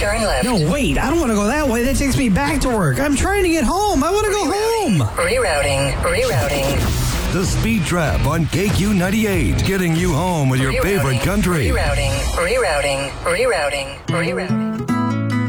Turn left. No, wait. I don't want to go that way. That takes me back to work. I'm trying to get home. I want to go home. Rerouting. The Speed Trap on KQ98. Getting you home with your favorite country. Rerouting.